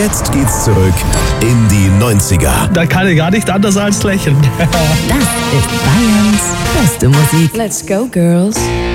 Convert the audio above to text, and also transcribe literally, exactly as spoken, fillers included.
Jetzt geht's zurück in die neunziger. Da kann ich gar nicht anders als lächeln. Das ist Bayerns beste Musik. Let's go, girls.